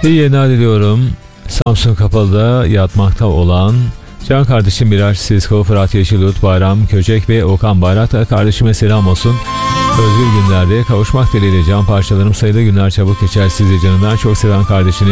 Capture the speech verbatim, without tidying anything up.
İyi yayınlar diliyorum. Samsun Kapalı'da yatmakta olan can kardeşim Miraç Sisko, Fırat Yeşilut, Bayram Köcek ve Okan Bayraktar kardeşime selam olsun. Özgür günlerde kavuşmak dileğiyle can parçalarım, sayılı günler çabuk geçer. Sizi canından çok seven kardeşiniz